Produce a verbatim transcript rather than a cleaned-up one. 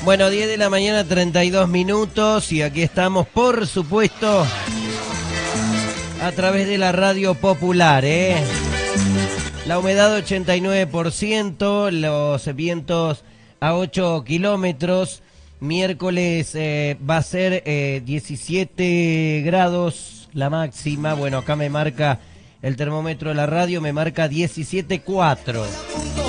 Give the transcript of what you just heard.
Bueno, diez de la mañana, treinta y dos minutos, y aquí estamos, por supuesto, a través de la radio popular, ¿eh? La humedad ochenta y nueve por ciento, los vientos a ocho kilómetros, miércoles eh, va a ser eh, diecisiete grados la máxima, bueno, acá me marca el termómetro de la radio, me marca diecisiete punto cuatro.